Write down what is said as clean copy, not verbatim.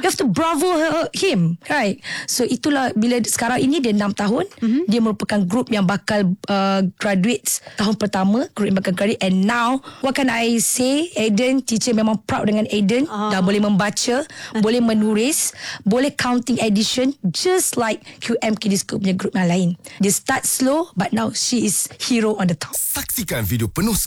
You have to bravo him, right? So itulah bila sekarang ini dia 6 tahun. Dia merupakan group yang bakal graduates tahun pertama, group yang bakal graduate. And now, what can I say? Aiden, teacher memang proud dengan Aiden. Dah boleh membaca, boleh menulis, boleh counting addition, just like QM Kids School punya group yang lain. Dia start slow, but now she is hero on the top. Saksikan video penuh